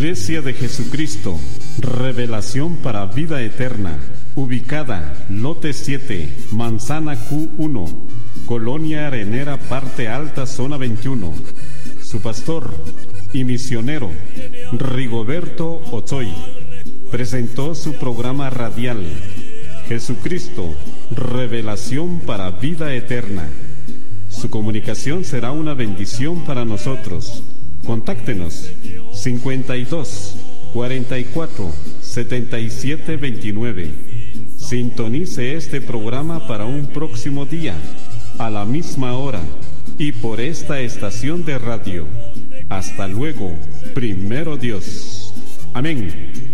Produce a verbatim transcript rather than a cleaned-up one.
Iglesia de Jesucristo, Revelación para Vida Eterna, ubicada Lote siete, Manzana Q uno, Colonia Arenera, Parte Alta, Zona veintiuno. Su pastor y misionero, Rigoberto Ochoy, presentó su programa radial, Jesucristo, Revelación para Vida Eterna. Su comunicación será una bendición para nosotros. Contáctenos cincuenta y dos, cuarenta y cuatro, setenta y siete veintinueve. Sintonice este programa para un próximo día, a la misma hora y por esta estación de radio. Hasta luego, primero Dios. Amén.